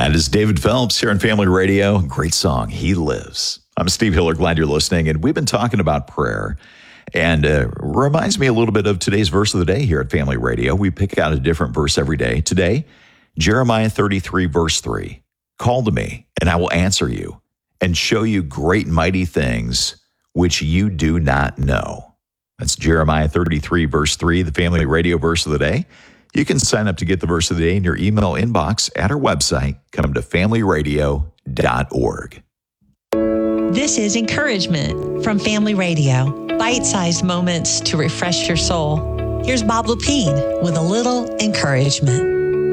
That is David Phelps here on Family Radio. Great song, He Lives. I'm Steve Hiller, glad you're listening. And we've been talking about prayer. And reminds me a little bit of today's verse of the day here at Family Radio. We pick out a different verse every day. Today, Jeremiah 33, verse 3. Call to me, and I will answer you, and show you great and mighty things which you do not know. That's Jeremiah 33, verse 3, the Family Radio verse of the day. You can sign up to get the verse of the day in your email inbox at our website. Come to familyradio.org. This is Encouragement from Family Radio. Bite-sized moments to refresh your soul. Here's Bob Lepine with a little encouragement.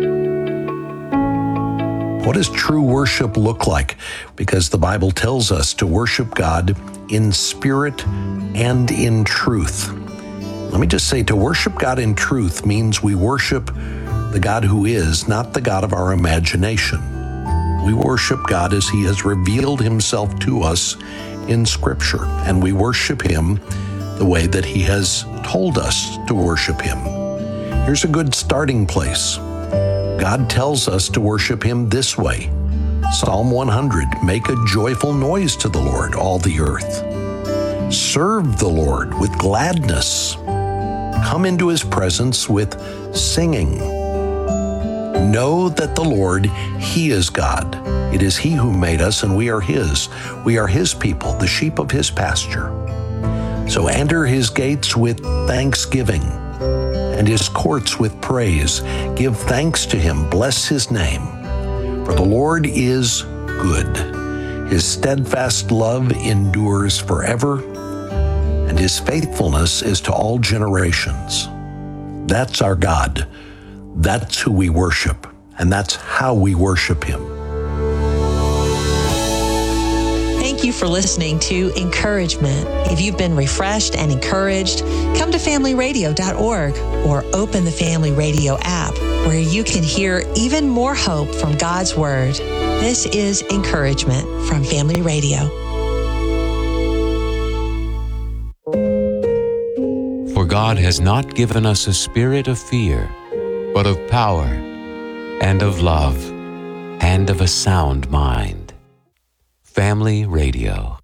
What does true worship look like? Because the Bible tells us to worship God in spirit and in truth. Let me just say, to worship God in truth means we worship the God who is, not the God of our imagination. We worship God as He has revealed Himself to us in Scripture, and we worship Him the way that He has told us to worship Him. Here's a good starting place. God tells us to worship Him this way. Psalm 100, make a joyful noise to the Lord, all the earth. Serve the Lord with gladness. Come into His presence with singing. Know that the Lord, He is God. It is He who made us, and we are His. We are His people, the sheep of His pasture. So enter His gates with thanksgiving and His courts with praise. Give thanks to Him, bless His name. For the Lord is good. His steadfast love endures forever, and His faithfulness is to all generations. That's our God. That's who we worship, and that's how we worship Him. Thank you for listening to Encouragement. If you've been refreshed and encouraged, come to familyradio.org or open the Family Radio app, where you can hear even more hope from God's Word. This is Encouragement from Family Radio. For God has not given us a spirit of fear, but of power, and of love, and of a sound mind. Family Radio.